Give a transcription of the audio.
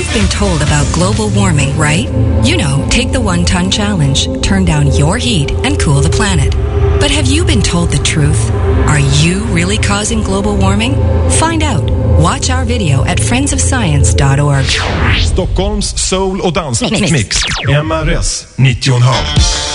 You've been told about global warming, right? You know, take the 1 ton challenge, turn down your heat and cool the planet. But have you been told the truth? Are you really causing global warming? Find out. Watch our video at friendsofscience.org. Stockholms soul- och dansmix. MRS 90,5.